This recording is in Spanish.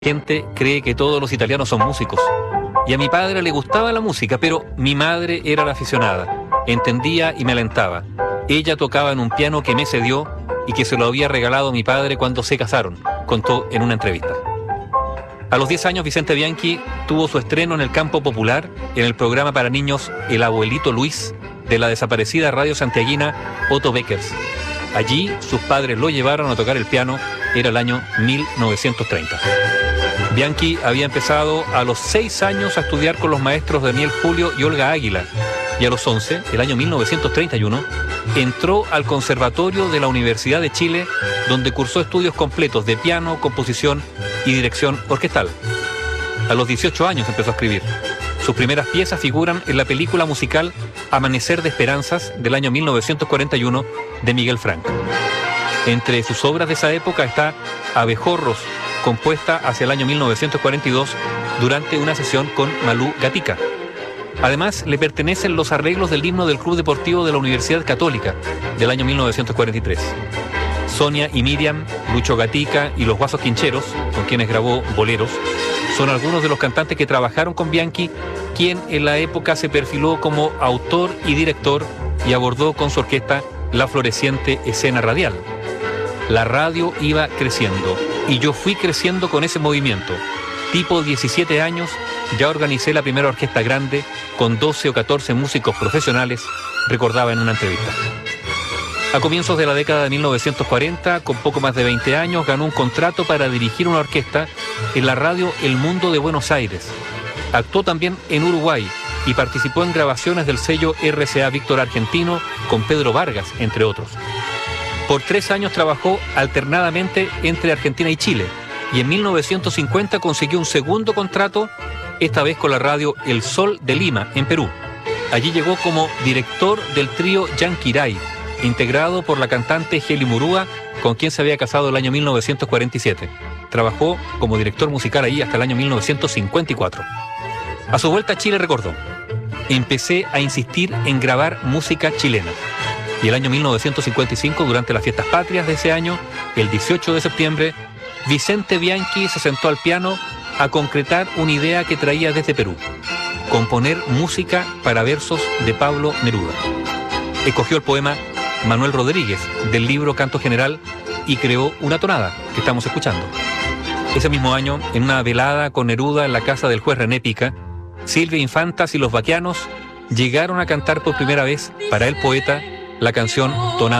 Gente cree que todos los italianos son músicos. Y a mi padre le gustaba la música, pero mi madre era la aficionada. Entendía y me alentaba. Ella tocaba en un piano que me cedió y que se lo había regalado a mi padre cuando se casaron, contó en una entrevista. A los 10 años, Vicente Bianchi tuvo su estreno en el campo popular en el programa para niños El Abuelito Luis de la desaparecida radio santiaguina Otto Beckers. Allí sus padres lo llevaron a tocar el piano. Era el año 1930. Bianchi había empezado a los 6 años a estudiar con los maestros Daniel Julio y Olga Águila, y a los 11, el año 1931, entró al Conservatorio de la Universidad de Chile, donde cursó estudios completos de piano, composición y dirección orquestal. A los 18 años empezó a escribir. Sus primeras piezas figuran en la película musical Amanecer de Esperanzas del año 1941 de Miguel Frank. Entre sus obras de esa época está Abejorros, compuesta hacia el año 1942 durante una sesión con Malú Gatica. Además, le pertenecen los arreglos del himno del Club Deportivo de la Universidad Católica del año 1943. Sonia y Miriam, Lucho Gatica y los Guasos Quincheros, con quienes grabó boleros, son algunos de los cantantes que trabajaron con Bianchi, quien en la época se perfiló como autor y director y abordó con su orquesta la floreciente escena radial. La radio iba creciendo y yo fui creciendo con ese movimiento. Tipo 17 años, ya organicé la primera orquesta grande con 12 o 14 músicos profesionales, recordaba en una entrevista. A comienzos de la década de 1940, con poco más de 20 años, ganó un contrato para dirigir una orquesta en la radio El Mundo de Buenos Aires. Actuó también en Uruguay y participó en grabaciones del sello RCA Víctor Argentino con Pedro Vargas, entre otros. Por 3 años trabajó alternadamente entre Argentina y Chile, y en 1950 consiguió un segundo contrato, esta vez con la radio El Sol de Lima, en Perú. Allí llegó como director del trío Yanquiray, integrado por la cantante Geli Murúa, con quien se había casado el año 1947. Trabajó como director musical ahí hasta el año 1954. A su vuelta a Chile recordó: empecé a insistir en grabar música chilena. Y el año 1955, durante las fiestas patrias de ese año, el 18 de septiembre, Vicente Bianchi se sentó al piano a concretar una idea que traía desde Perú: componer música para versos de Pablo Neruda. Escogió el poema Manuel Rodríguez del libro Canto General y creó una tonada que estamos escuchando. Ese mismo año, en una velada con Neruda en la casa del juez René Pica, Silvia Infantas y los Baquianos llegaron a cantar por primera vez para el poeta la canción Tonada